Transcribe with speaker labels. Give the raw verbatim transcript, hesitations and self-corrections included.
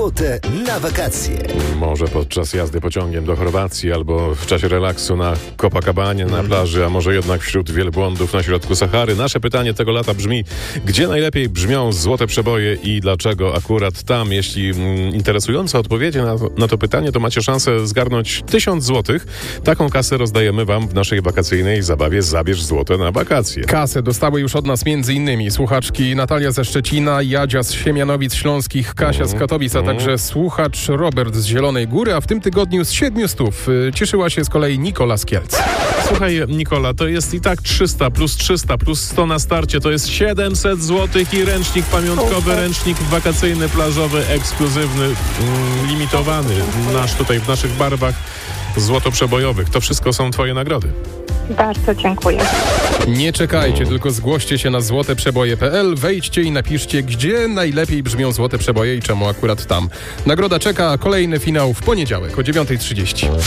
Speaker 1: Złote na wakacje.
Speaker 2: Może podczas jazdy pociągiem do Chorwacji albo w czasie relaksu na Copacabanie na plaży, a może jednak wśród wielbłądów na środku Sahary. Nasze pytanie tego lata brzmi, gdzie najlepiej brzmią złote przeboje i dlaczego akurat tam? Jeśli mm, interesujące odpowiedzi na, na to pytanie, to macie szansę zgarnąć tysiąc złotych. Taką kasę rozdajemy wam w naszej wakacyjnej zabawie Zabierz złote na wakacje.
Speaker 3: Kasę dostały już od nas między innymi słuchaczki Natalia ze Szczecina, Jadzia z Siemianowic Śląskich, Kasia z Katowic, a także słuchacz Robert z Zielonej Góry, a w tym tygodniu z siedmiu stów cieszyła się z kolei Nikola z Kielc.
Speaker 2: Słuchaj, Nikola, to jest i tak trzysta plus trzysta plus sto na starcie, to jest siedemset złotych i ręcznik pamiątkowy, ręcznik wakacyjny, plażowy, ekskluzywny, mm, limitowany, nasz tutaj w naszych barwach złotoprzebojowych. To wszystko są twoje nagrody.
Speaker 4: Bardzo dziękuję.
Speaker 3: Nie czekajcie, tylko zgłoście się na złoteprzeboje kropka p l, wejdźcie i napiszcie, gdzie najlepiej brzmią złote przeboje i czemu akurat tam. Nagroda czeka, a kolejny finał w poniedziałek o dziewiąta trzydzieści.